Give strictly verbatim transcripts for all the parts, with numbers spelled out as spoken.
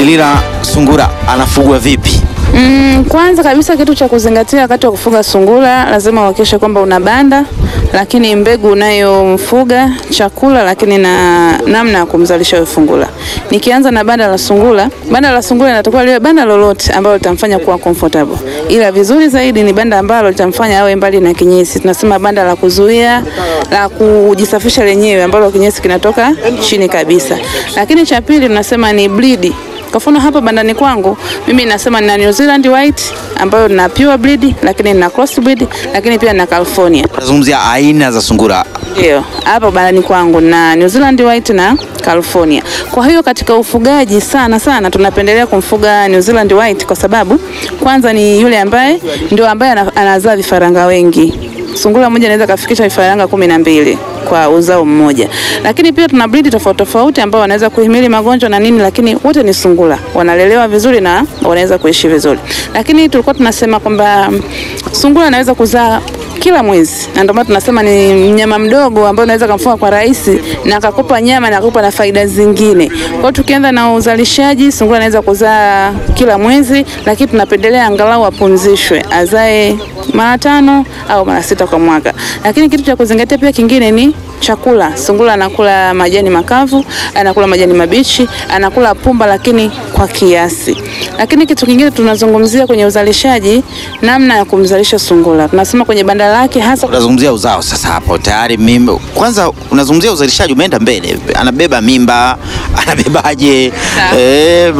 Delila, sungura anafugwa vipi? Mm, kwanza kabisa kitu cha kuzingatia wakati wa kufuga sungura, lazima uhakikishe kwamba una banda, lakini mbegu unayomfuga, chakula, lakini na namna ya kumzalisha huyo sungura. Nikianza na banda la sungura, banda la sungura linatakiwa liwe banda lolote ambalo litamfanya kuwa comfortable. Ila vizuri zaidi ni banda ambalo litamfanya awe mbali na kinyesi. Tunasema banda la kuzuia, la kujisafisha lenyewe ambalo kinyesi kinatoka chini kabisa. Lakini cha pili tunasema ni breed. Kwa mfano hapa bandani kwangu mimi nasema nina New Zealand White ambayo na pure breed, lakini na cross breed, lakini pia na California. Tunazungumzia aina za sungura. Ndio, hapa bandani kwangu na New Zealand White na California. Kwa hiyo katika ufugaji sana sana tunapendelea kumfuga New Zealand White kwa sababu kwanza ni yule ambaye ndio ambaye anazaa vifaranga wengi. Sungura mmoja anaweza kufikisha vifaranga kumi na mbili kwa uzao mmoja. Lakini pia tuna breed tofauti tofauti ambao wanaweza kuhimili magonjwa na nini, lakini wote ni sungura. Wanalelewa vizuri na wanaweza kuishi vizuri. Lakini tulikuwa tunasema kwamba sungura anaweza kuzaa kila mwezi. Na ndio maana tunasema ni mnyama mdogo ambao unaweza kumfuga kwa rahisi na akakupa nyama na akakupa na faida zingine. Kwa hiyo tukianza na uzalishaji, sungura anaweza kuzaa kila mwezi, lakini tunapendelea angalau apumzishwe, azae mara tano au mara sita kwa mwaka. Lakini kitu cha kuzingatia pia kingine ni chakula. Sungura anakula majani makavu, anakula majani mabichi, anakula pumba, lakini kwa kiasi. Lakini kitu kingine tunazungumzia kwenye uzalishaji, namna ya kumzalisha sungura. Tunasema kwenye banda lake hasa unazungumzia uzao sasa hapo tayari mimba. Kwanza unazungumzia uzalishaji, umeenda mbele. Anabeba mimba, anabebaje? Eh,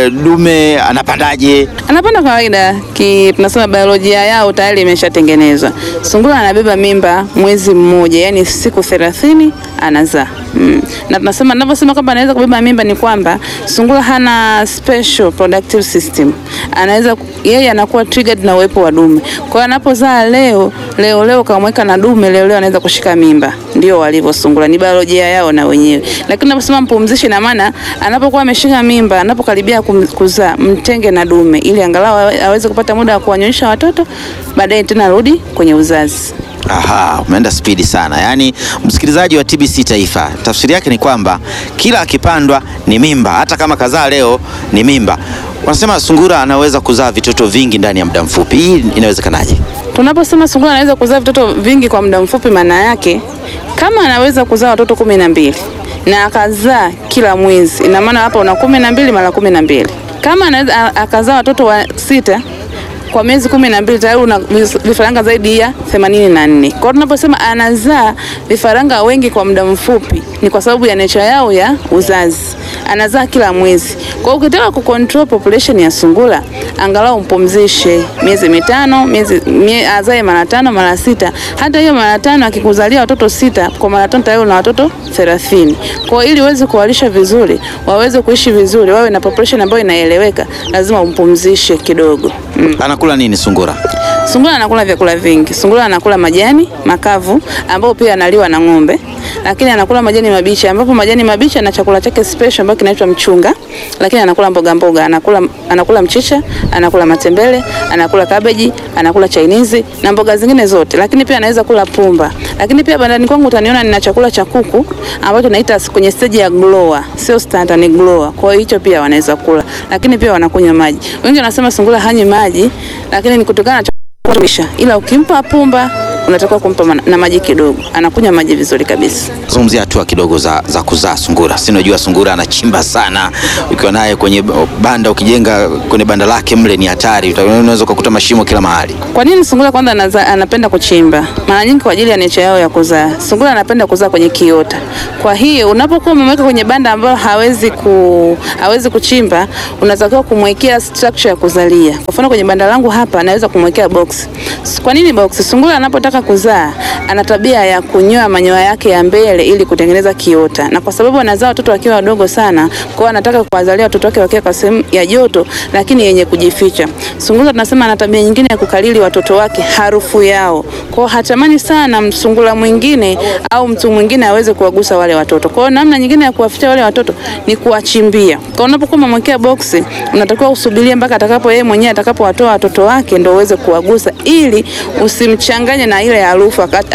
dume anapandaje? Anapanda kawaida. Ki tunasema biolojia yao tayari imeshatengenezwa. Sungura anabeba mimba mwezi mmoja, yani siku thelathini anazaa. Mm. Na tunasema ninavyosema kwamba anaweza kubeba mimba ni kwamba sungura hana special productive system. Anaweza yeye anakuwa triggered na uwepo wa dume. Kwa hiyo anapozaa leo, leo leo kamweka na dume, leo leo anaweza kushika mimba. Ndio walivyo sungura, ni biolojia yao na wenyewe. Lakini tunaposema mpumzishe, na maana anapokuwa ameshika mimba, anapokaribia kuzaa, mtenge na dume ili angalau aweze kupata muda wa kuwanyonyesha watoto, baadaye tena rudi kwenye uzazi. Aha, umeenda spidi sana. Yaani msikilizaji wa T B C Taifa, tafsiri yake ni kwamba kila akipandwa ni mimba, hata kama kazaa leo ni mimba. Wanasema sungura anaweza kuzaa vitoto vingi ndani ya muda mfupi. Hii inawezekanaje? Tunaposema sungura anaweza kuzaa vitoto vingi kwa muda mfupi, maana yake kama anaweza kuzaa watoto kumi na mbili na akazaa kila mwezi, ina maana hapa una kumi na mbili mara kumi na mbili. Kama anaweza akazaa watoto wa sita kwa miezi kumi na mbili, tayari una vifaranga zaidi ya themanini na nne. Kwa hiyo tunaposema anazaa vifaranga wengi kwa muda mfupi ni kwa sababu ya nature yao ya uzazi. Anazaa kila mwezi. Kwa hiyo ukitaka kucontrol population ya sungura, angalau mpumzishe miezi mitano, miezi mie, azae mara tano mara sita. Hata hiyo mara tano akikuzalia watoto sita, kwa mara tano tayari una watoto thelathini. Kwa hiyo ili uweze kuwalisha vizuri, waweze kuishi vizuri, wawe na population ambayo inaeleweka, lazima umpumzishe kidogo. Mm. Anakula nini sungura? Sungura anakula vyakula vingi. Sungura anakula majani makavu ambao pia analiwa na ng'ombe. Lakini anakula majani mabichi ambapo majani mabichi ana chakula chake special ambacho kinaitwa mchunga. Lakini anakula mboga mboga, anakula anakula mchicha, anakula matembele, anakula cabbage, anakula chainizi na mboga zingine zote. Lakini pia anaweza kula pumba. Lakini pia bandani kwangu utaniona nina chakula cha kuku ambacho tunaita kwenye stage ya grower, sio starter, ni grower. Kwa hiyo hicho pia wanaweza kula. Lakini pia wanakunywa maji. Wengi wanasema sungura hanywi maji, lakini ni kutokana na ila ukimpa pumba unatakiwa kumpa na maji kidogo, anakunywa maji vizuri kabisa. Zungumzia hatua kidogo za, za kuzaa sungura. Si unajua sungura anachimba sana. Ukiwa naye kwenye banda, ukijenga kwenye banda lake mle ni hatari. Unaweza kukuta mashimo kila mahali. Kwa nini sungura kwanza anaza, anapenda kuchimba? Mara nyingi kwa ajili ya nature yao ya kuzaa. Sungura anapenda kuzaa kwenye kiota. Kwa hiyo unapokuwa umemweka kwenye banda ambalo hawezi ku hawezi kuchimba, unatakiwa kumwekea structure ya kuzalia. Kwa mfano kwenye banda langu hapa naweza kumwekea box. Kwa nini box? Sungura anapotaka kuzaa ana tabia ya kunyoa manyoya yake ya mbele ili kutengeneza kiota, na kwa sababu anazaa watoto wakiwa wadogo sana, kwa hiyo anataka kuwazalia watoto wake wakiwa kwa sehemu ya joto lakini yenye kujificha. Sungura tunasema ana tabia nyingine ya kukalili watoto wake harufu yao, kwa hiyo hatamani sana msungura mwingine au mtu mwingine aweze kuwagusa wale watoto. Kwa hiyo namna nyingine ya kuwaficha wale watoto ni kuwachimbia. Kwa unapokuwa umemwekea boksi, unatakiwa usubirie mpaka atakapo yeye mwenyewe atakapowatoa watoto wake ndio uweze kuwagusa, ili usimchanganye na ile harufu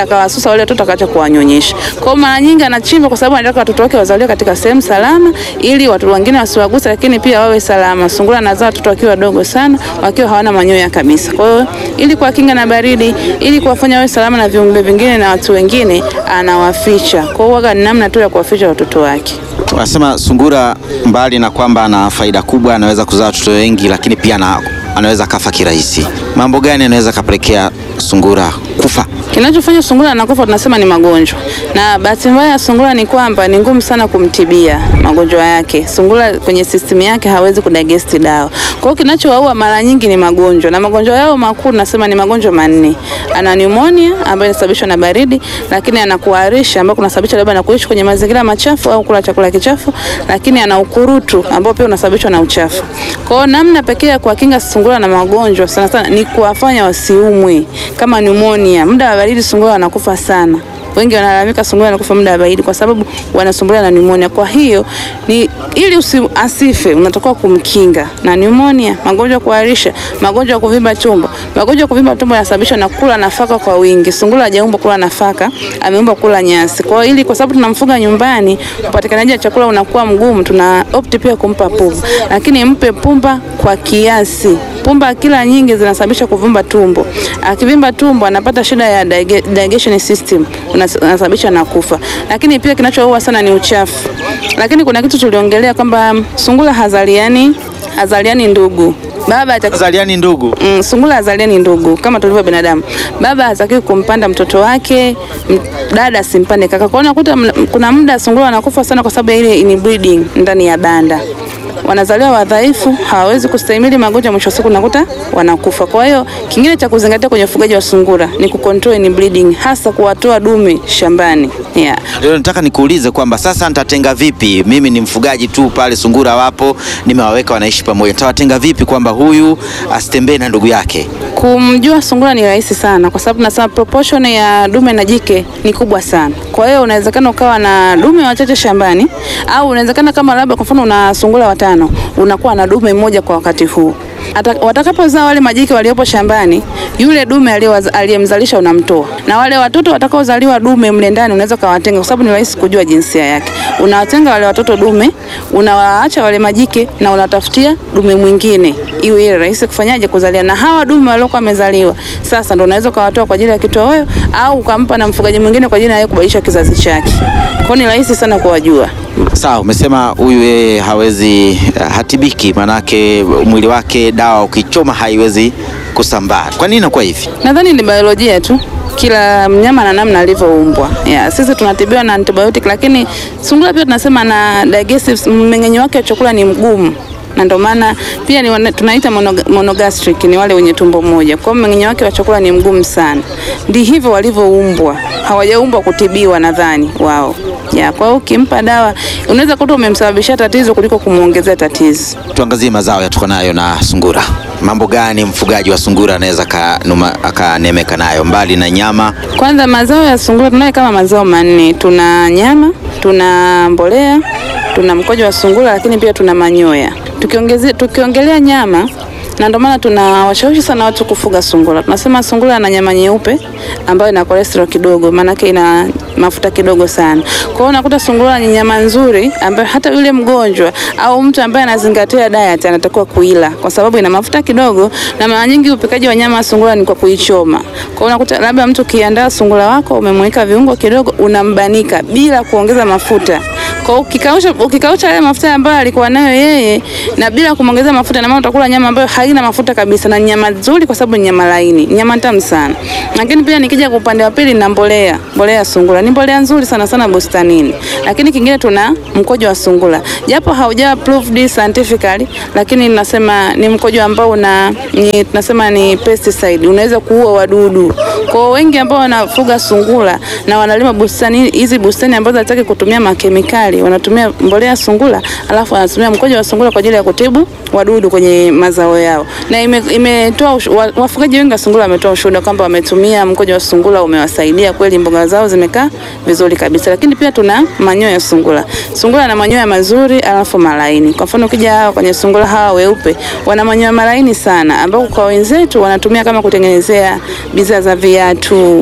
akawasusa wale watoto akaacha kuwanyonyesha. Kwa hiyo mara nyingi anachimba kwa sababu anataka watoto wake wazaliwe katika sehemu salama ili watu wengine wasiwaguse, lakini pia wawe salama. Sungura anazaa watoto wakiwa wadogo sana, wakiwa hawana manyoya kabisa. Kwa hiyo ili kuwakinga na baridi, ili kuwafanya wawe salama na viumbe vingine na watu wengine, anawaficha. Kwa hiyo waga ni namna tu ya kuwaficha watoto wake. Wanasema sungura mbali na kwamba ana faida kubwa, anaweza kuzaa watoto wengi, lakini pia na, anaweza kafa kirahisi. Mambo gani anaweza kapelekea sungura kufa? Kinachofanya sungura anakufa tunasema ni magonjwa. Na bahati mbaya sungura ni kwamba ni ngumu sana kumtibia magonjwa yake. Sungura kwenye system yake hawezi kudigest dawa. Kwa hiyo kinachowaua mara nyingi ni magonjwa. Na magonjwa yao makuu tunasema ni magonjwa manne. Ana pneumonia ambayo inasababishwa na baridi, lakini ana kuharisha ambayo kunasababishwa labda na kuishi kwenye mazingira machafu au kula chakula kichafu, lakini ana ukurutu ambao pia unasababishwa na uchafu. Kwa hiyo namna pekee ya kuwakinga sungura na magonjwa sana sana ni kuwafanya wasiumwe. Kama pneumonia, muda wa baridi sungura wanakufa sana. Wengi wanalalamika sungura wanakufa muda wa baridi kwa sababu wanasumbuliwa na pneumonia. Kwa hiyo ni ili asife unatakiwa kumkinga na pneumonia, magonjwa kuharisha, magonjwa kuvimba tumbo. Magonjwa kuvimba tumbo yanasababishwa na kula nafaka kwa wingi. Sungura hajaumbwa kula nafaka, ameumbwa kula nyasi. Kwa hiyo ili kwa sababu tunamfuga nyumbani, upatikanaji wa chakula unakuwa mgumu, tuna opt pia kumpa pumba. Lakini mpe pumba kwa kiasi. Pumba kila nyingi zinasababisha kuvimba tumbo. Akivimba tumbo anapata shida ya digestion system, unasababisha na kufa. Lakini pia kinachoua sana ni uchafu. Lakini kuna kitu tuliongelea kwamba sungura hazaliani, hazaliani ndugu. Baba hazaliani ndugu. Mm, sungura hazaliani ndugu kama tulivyo binadamu. Baba hataki kumpanda mtoto wake, dada simpande kaka. Kwa hiyo unakuta kuna muda sungura anakufa sana kwa sababu ya ile inbreeding ndani ya banda. Wanazaliwa wadhaifu, hawawezi kustahimili magonjwa, mwisho siku nakuta wanakufa. Kwa hiyo kingine cha kuzingatia kwenye ufugaji wa sungura ni kucontrol inbreeding, hasa kuwatoa dume shambani. Yeah. Leo nataka nikuulize kwamba sasa nitatenga vipi? Mimi ni mfugaji tu pale, sungura wapo, nimewaweka wanaishi pamoja. Nitawatenga vipi kwamba huyu asitembee na ndugu yake? Kumjua sungura ni rahisi sana kwa sababu nasema proportion ya dume na jike ni kubwa sana. Kwa hiyo unawezekana ukawa na dume wachache shambani, au unawezekana kama labda kwa mfano una sungura watano, unakuwa na dume mmoja kwa wakati huu. Watakapozaa wale majike waliopo shambani, yule dume aliyemzalisha unamtoa. Na wale watoto watakaozaliwa dume mle ndani unaweza kawatenga kwa sababu ni rahisi kujua jinsia yake. Unawatenga wale watoto dume, unawaacha wale majike na unatafutia dume mwingine. Iwe ile rahisi kufanyaje kuzalia. Na hawa dume waliokuwa wamezaliwa, sasa ndio unaweza kawatoa kwa ajili ya kitoweo au ukampa na mfugaji mwingine kwa ajili ya kubadilisha kizazi chake. Kwa ni rahisi sana kuwajua. Sawa, umesema huyu yeye hawezi hatibiki, manake mwili wake dawa ukichoma haiwezi kusambaa. Kwa nini inakuwa hivi? Nadhani ni biolojia tu. Kila mnyama na namna alivyoumbwa. Yeah, sisi tunatibiwa na antibiotic, lakini sungura pia tunasema na digestive, mmeng'enyo wake wa chakula ni mgumu. Na ndio maana pia ni tunaita monogastric, ni wale wenye tumbo moja. Kwa hiyo mmeng'enyo wake wa chakula ni mgumu sana. Ndi hivyo walivyoumbwa. Hawajaumbwa kutibiwa nadhani wao. Ya, kwa hiyo ukimpa dawa unaweza kuta umemsababishia tatizo kuliko kumuongezea tatizo. Tuangazie mazao yatuko nayo na sungura. Mambo gani mfugaji wa sungura anaweza akanemeka nayo mbali na nyama? Kwanza mazao ya sungura tunayo kama mazao manne. Tuna nyama, tuna mbolea, tuna mkojo wa sungura, lakini pia tuna manyoya. Tukiongezea tukiongelea nyama, na ndio maana tunawashawishi sana watu kufuga sungura. Tunasema sungura ana nyama nyeupe ambayo ina cholesterol kidogo, maana yake ina mafuta kidogo sana. Kwa hiyo unakuta sungura ni nyama nzuri ambayo hata yule mgonjwa au mtu ambaye anazingatia diet anatakiwa kuila kwa sababu ina mafuta kidogo, na mara nyingi upikaji wa nyama ya sungura ni kwa kuichoma. Kwa hiyo unakuta labda mtu kiandaa sungura wako umemweka viungo kidogo, unambanika bila kuongeza mafuta. Kwa hiyo ukikausha ukikausha yale mafuta ambayo alikuwa nayo yeye na bila kumongeza mafuta, na maana utakula nyama ambayo haina mafuta kabisa, na nyama nzuri kwa sababu ni nyama laini, nyama tamu sana. Lakini pia nikija kwa upande wa pili na mbolea, mbolea ya sungura ni mbolea nzuri sana sana bustanini. Lakini kingine tuna mkojo wa sungura. Japo haujawa proved scientifically, lakini ninasema ni mkojo ambao una ni tunasema ni pesticide, unaweza kuua wadudu. Kwa wengi ambao wanafuga sungura na wanalima bustani hizi, bustani ambazo hataki kutumia makemikali, wanatumia mbolea sungura, alafu wanatumia mkojo wa sungura kwa ajili ya kutibu wadudu kwenye mazao yao. Na imetoa ime wafugaji wengi wa sungura wametoa ushuhuda kwamba wametumia mkojo wa sungura umewasaidia kweli, mboga zao zimekaa vizuri kabisa. Lakini pia tuna manyoya ya sungura. Sungura na manyoya mazuri alafu malaini. Kwa mfano ukija kwenye sungura hawa weupe, wana manyoya malaini sana ambao kwa wenzetu wanatumia kama kutengenezea bidhaa za viatu.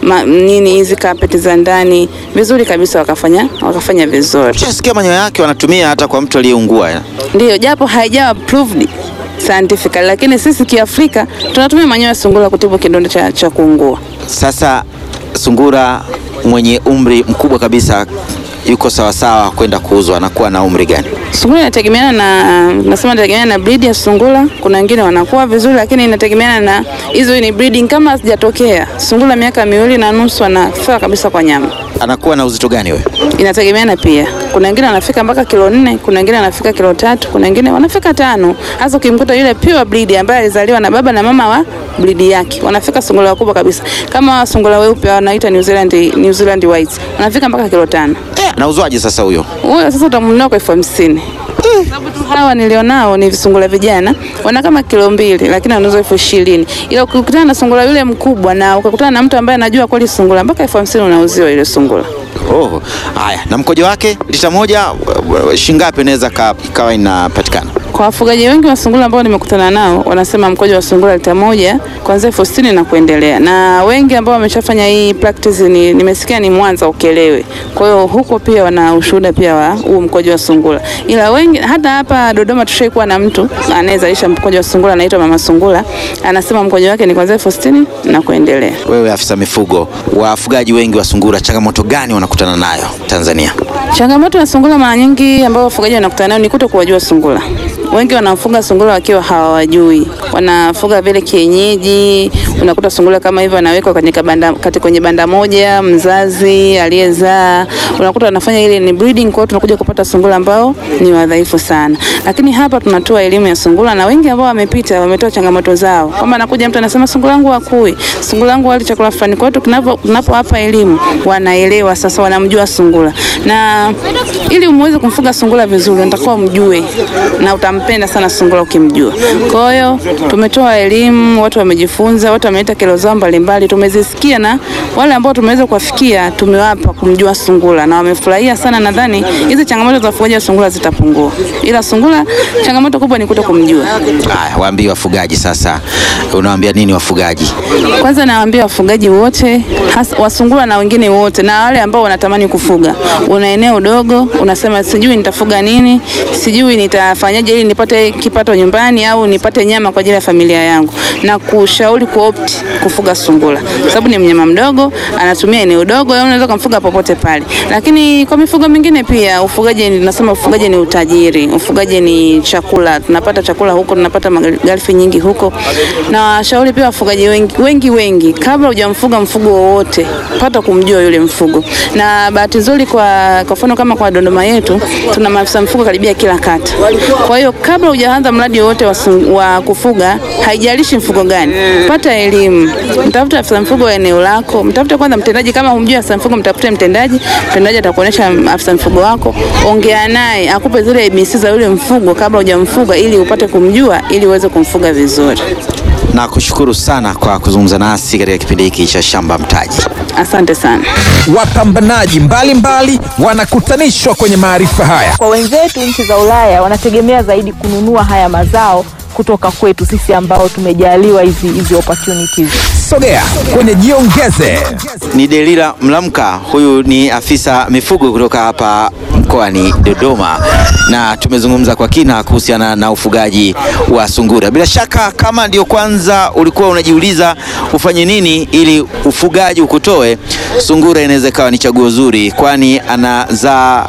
ma, nini hizi carpet za ndani vizuri kabisa, wakafanya wakafanya vizuri. Tunasikia manyoya yake wanatumia hata kwa mtu aliyeungua. Ndio, japo haijawa approved scientifically, lakini sisi Kiafrika tunatumia manyoya ya sungura kutibu kidonda cha, cha kuungua. Sasa sungura mwenye umri mkubwa kabisa yuko sawa sawa kwenda kuuzwa, anakuwa na umri gani? Sungura inategemeana na nasema inategemeana na breed ya sungura. Kuna wengine wanakuwa vizuri, lakini inategemeana na hizo ni breeding. Kama hazijatokea sungura miaka miwili na nusu anafaa kabisa kwa nyama. Anakuwa na uzito gani wewe? Inategemeana pia. Kuna wengine wanafika mpaka kilo nne, kuna wengine wanafika kilo tatu, kuna wengine wanafika tano. Hasa ukimkuta yule pure breed ambaye alizaliwa na baba na mama wa breed yake, wanafika sungura wakubwa kabisa. Kama sungura weupe wanaita New Zealand New Zealand White, wanafika mpaka kilo tano. Na uzwaje sasa huyo? Huyo sasa utamnunua kwa elfu hamsini. Sababu tu hawa nilionao ni visungura vijana, wana kama kilo mbili lakini wanauza elfu ishirini. Ila ukikutana na sungura yule mkubwa na ukakutana na mtu ambaye anajua kweli sungura, mpaka elfu hamsini unauziwa ile sungura. Oh, haya. Na mkojo wake lita moja shingapi inaweza kawa inapatikana? Kwa wafugaji wengi wa sungura ambao nimekutana nao wanasema mkojo wa sungura lita moja kuanzia elfu sitini na kuendelea. Na wengi ambao wameshafanya hii practice ni nimesikia ni Mwanza Ukelewe. Kwa hiyo huko pia wana ushuhuda pia wa huu mkojo wa sungura. Ila wengi hata hapa Dodoma tushaikuwa na mtu anayezalisha mkojo wa sungura anaitwa Mama Sungura. Anasema mkojo wake ni kuanzia elfu sitini na kuendelea. Wewe afisa mifugo, wafugaji wengi wa sungura, changamoto gani wanakutana nayo Tanzania? Changamoto ya sungura mara nyingi ambao wafugaji wanakutana nayo ni kutokuwajua sungura. Wengi wanafuga sungura wakiwa hawajui. Wanafuga vile kienyeji, unakuta sungura kama hivyo anawekwa kwenye banda kati kwenye banda moja, mzazi aliyezaa. Unakuta wanafanya ile ni breeding, kwa hiyo tunakuja kupata sungura ambao ni wadhaifu sana. Lakini hapa tunatoa elimu ya sungura na wengi ambao wamepita wametoa changamoto zao. Kama anakuja mtu anasema sungura wangu hakui, sungura wangu wali chakula fulani. Kwa hiyo tunapo tunapowapa elimu wanaelewa sasa, wanamjua sungura. Na ili umweze kumfuga sungura vizuri unatakiwa umjue na utampenda sana sungura ukimjua. Kwa hiyo tumetoa elimu, watu wamejifunza, watu wameleta kero zao mbalimbali, tumezisikia na wale ambao tumeweza kuwafikia tumewapa kumjua sungura na wamefurahia sana. Nadhani hizi changamoto za ufugaji wa sungura zitapungua. Ila sungura changamoto kubwa ni kuto kumjua. Haya, waambie wafugaji sasa. Unawaambia nini wafugaji? Kwanza nawaambia wafugaji wote, hasa wasungura na wengine wote na wale ambao wanatamani kufuga. Una eneo dogo, unasema sijui nitafuga nini, sijui nitafanyaje ili nipate kipato nyumbani au nipate nyama kwa ajili ya familia yangu, na kushauri kuopt kufuga sungura. Sababu ni mnyama mdogo, anatumia eneo dogo, unaweza kumfuga popote pale. Lakini kwa mifugo mingine pia ufugaji, nasema ufugaji ni utajiri, ufugaji ni chakula. Tunapata chakula huko, tunapata malighafi nyingi huko. Na shauri pia wafugaji wengi wengi wengi, kabla hujamfuga mfugo wowote, pata kumjua yule mfugo. Na bahati nzuri kwa kwa mfano kama kwa Dodoma yetu tuna maafisa mfugo karibia kila kata. Kwa hiyo kabla hujaanza mradi wote wa, wa kufuga, haijalishi mfugo gani, pata elimu. Mtafuta afisa mfugo wa eneo lako, mtafuta kwanza mtendaji. Kama humjui afisa mfugo, mtafute mtendaji. Mtendaji atakuonesha afisa mfugo wako, ongea naye akupe zile A B C za yule mfugo kabla hujamfuga, ili upate kumjua, ili uweze kumfuga vizuri. Na kushukuru sana kwa kuzungumza nasi katika kipindi hiki cha Shamba Mtaji. Asante sana. Wapambanaji mbalimbali wanakutanishwa kwenye maarifa haya. Kwa wenzetu nchi za Ulaya wanategemea zaidi kununua haya mazao kutoka kwetu sisi ambao tumejaliwa hizi hizi opportunities. Sogea kwenye Jiongeze. Ni Delila Mlamka, huyu ni afisa mifugo kutoka hapa mkoani Dodoma, na tumezungumza kwa kina kuhusiana na ufugaji wa sungura. Bila shaka kama ndio kwanza ulikuwa unajiuliza ufanye nini ili ufugaji ukutoe, sungura inaweza kawa ni chaguo zuri, kwani anazaa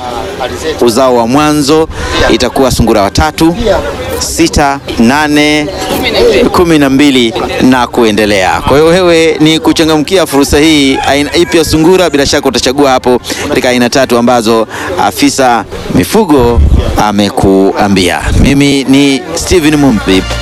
uzao wa mwanzo itakuwa sungura watatu, sita, nane, kumi na mbili na kuendelea. Kwa hiyo wewe ni kuchangamkia fursa hii. Aina ipi ya sungura, bila shaka utachagua hapo katika aina tatu ambazo afisa mifugo amekuambia. Mimi ni Steven Mumbi.